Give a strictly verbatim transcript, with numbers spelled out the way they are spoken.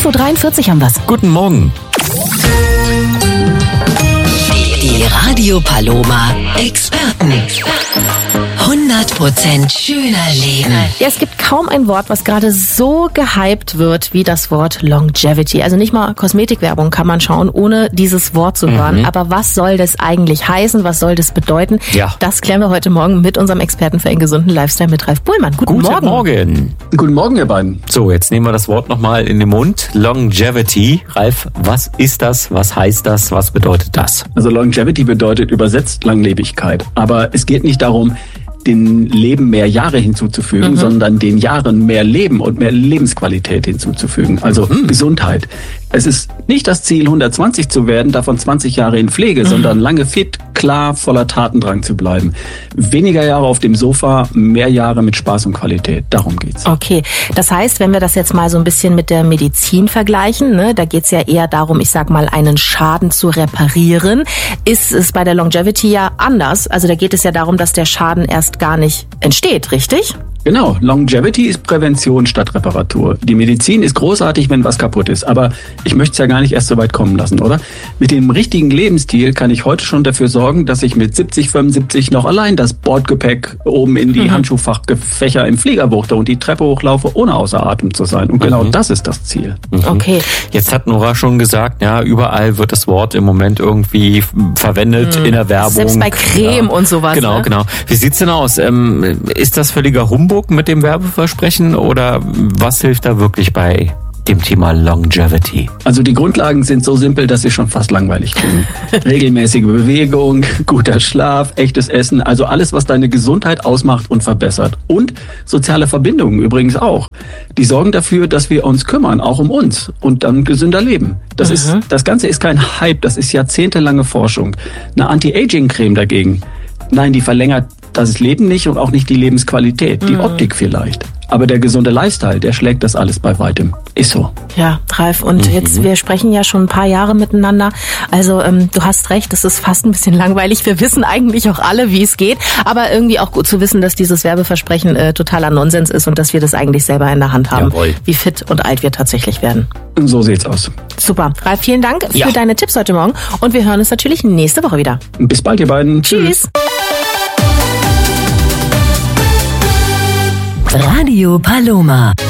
Uhr dreiundvierzig haben wir's. Guten Morgen. Die Radio Paloma Experten. hundert Prozent schöner Leben. Ja, es gibt kaum ein Wort, was gerade so gehypt wird wie das Wort Longevity. Also nicht mal Kosmetikwerbung kann man schauen, ohne dieses Wort zu hören. Mhm. Aber was soll das eigentlich heißen? Was soll das bedeuten? Ja. Das klären wir heute Morgen mit unserem Experten für einen gesunden Lifestyle mit Ralf Bohlmann. Guten, Guten Morgen. Morgen. Guten Morgen, ihr beiden. So, jetzt nehmen wir das Wort nochmal in den Mund. Longevity. Ralf, was ist das? Was heißt das? Was bedeutet das? Also Longevity bedeutet übersetzt Langlebigkeit. Aber es geht nicht darum, den Leben mehr Jahre hinzuzufügen, mhm. sondern den Jahren mehr Leben und mehr Lebensqualität hinzuzufügen. Also mhm. Gesundheit. Es ist nicht das Ziel, hundertzwanzig zu werden, davon zwanzig Jahre in Pflege, mhm. sondern lange fit, klar, voller Tatendrang zu bleiben. Weniger Jahre auf dem Sofa, mehr Jahre mit Spaß und Qualität. Darum geht's. Okay, das heißt, wenn wir das jetzt mal so ein bisschen mit der Medizin vergleichen, ne, da geht's ja eher darum, ich sag mal, einen Schaden zu reparieren, ist es bei der Longevity ja anders. Also da geht es ja darum, dass der Schaden erst gar nicht entsteht, richtig? Genau, Longevity ist Prävention statt Reparatur. Die Medizin ist großartig, wenn was kaputt ist, aber ich möchte es ja gar nicht erst so weit kommen lassen, oder? Mit dem richtigen Lebensstil kann ich heute schon dafür sorgen, dass ich mit siebzig, fünfundsiebzig noch allein das Bordgepäck oben in die mhm. Handschuhfachfächer im Flieger wuchte und die Treppe hochlaufe, ohne außer Atem zu sein. Und genau mhm. das ist das Ziel. Mhm. Okay. Jetzt hat Nora schon gesagt, ja, überall wird das Wort im Moment irgendwie verwendet mhm. in der Werbung. Selbst bei Creme ja. und sowas. Genau, ne? genau. Wie sieht's denn aus? Ähm, ist das völliger Humbug mit dem Werbeversprechen oder was hilft da wirklich bei dem Thema Longevity? Also die Grundlagen sind so simpel, dass sie schon fast langweilig klingen. Regelmäßige Bewegung, guter Schlaf, echtes Essen, also alles, was deine Gesundheit ausmacht und verbessert. Und soziale Verbindungen übrigens auch. Die sorgen dafür, dass wir uns kümmern, auch um uns und dann gesünder leben. Das mhm. ist, das Ganze ist kein Hype, das ist jahrzehntelange Forschung. Eine Anti-Aging-Creme dagegen, nein, die verlängert das Leben nicht und auch nicht die Lebensqualität, die mhm. Optik vielleicht. Aber der gesunde Lifestyle, der schlägt das alles bei weitem. Ist so. Ja, Ralf, und mhm. jetzt, wir sprechen ja schon ein paar Jahre miteinander. Also ähm, du hast recht, es ist fast ein bisschen langweilig. Wir wissen eigentlich auch alle, wie es geht. Aber irgendwie auch gut zu wissen, dass dieses Werbeversprechen äh, totaler Nonsens ist und dass wir das eigentlich selber in der Hand haben, Jawohl. wie fit und alt wir tatsächlich werden. So sieht's aus. Super. Ralf, vielen Dank ja. für deine Tipps heute Morgen. Und wir hören uns natürlich nächste Woche wieder. Bis bald, ihr beiden. Tschüss. Radio Paloma.